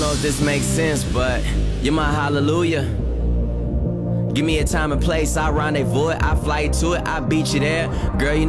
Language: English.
know if this makes sense, but you're my hallelujah. Give me a time and place, I rendezvous it, I fly to it, I beat you there. Girl, you